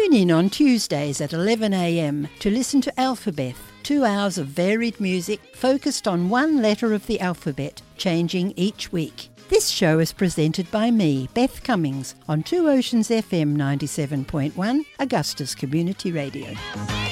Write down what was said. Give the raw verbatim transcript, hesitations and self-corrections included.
Tune in on Tuesdays at eleven a m to listen to Alphabeth, two hours of varied music focused on one letter of the alphabet, changing each week. This show is presented by me, Beth Cummings, on Two Oceans F M ninety-seven point one, Augusta's Community Radio.